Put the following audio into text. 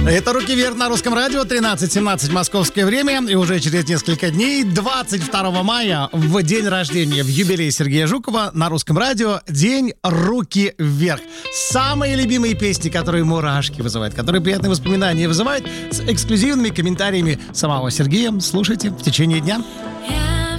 Это «Руки вверх» на Русском радио, 13:17 московское время. И уже через несколько дней, 22 мая, в день рождения, в юбилей Сергея Жукова, на Русском радио день «Руки вверх». Самые любимые песни, которые мурашки вызывают, которые приятные воспоминания вызывают, с эксклюзивными комментариями самого Сергея. Слушайте в течение дня.